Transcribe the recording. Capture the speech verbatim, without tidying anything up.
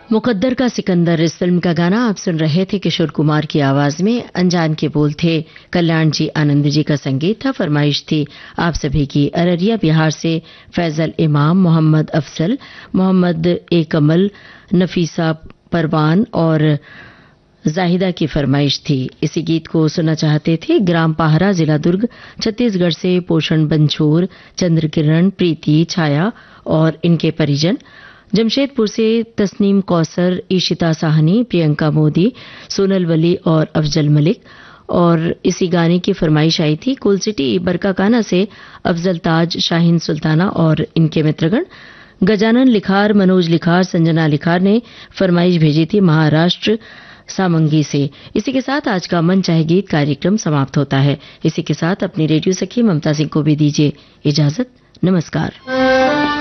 मुकद्दर का सिकंदर, इस फिल्म का गाना आप सुन रहे थे किशोर कुमार की आवाज में। अनजान के बोल थे कल्याण जी आनंद जी का संगीत था। फरमाइश थी आप सभी की अररिया बिहार से फैजल इमाम, मोहम्मद अफसल, मोहम्मद ए कमल, नफीसा परवान और जाहिदा की फरमाइश थी। इसी गीत को सुनना चाहते थे ग्राम पाहरा, जिला दुर्ग, छत्तीसगढ़ से पोषण बंछोर, चंद्रकिरण, प्रीति, छाया और इनके परिजन। जमशेदपुर से तस्नीम कौसर, ईशिता साहनी, प्रियंका मोदी, सोनल वली और अफजल मलिक। और इसी गाने की फरमाइश आई थी कोल सिटी बरकाकाना से अफजल ताज, शाहीन सुल्ताना और इनके मित्रगण। गजानन लिखार, मनोज लिखार, संजना लिखार ने फरमाइश भेजी थी महाराष्ट्र सामंगी से। इसी के साथ आज का मन चाहे गीत कार्यक्रम समाप्त होता है। इसी के साथ अपनी रेडियो सखी ममता सिंह को भी दीजिए इजाजत। नमस्कार।